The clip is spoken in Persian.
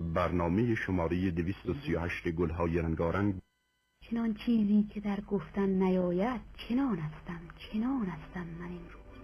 برنامه شماره 238 گلهای رنگارنگ. چنان چیزی که در گفتن نیاید چنان هستم من امروز.